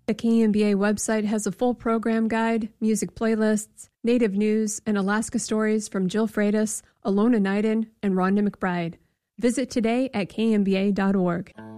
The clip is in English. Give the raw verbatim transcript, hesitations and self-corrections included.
The K M B A website has a full program guide, music playlists, native news, and Alaska stories from Jill Freitas, Alona Knighton, and Rhonda McBride. Visit today at K M B A dot org.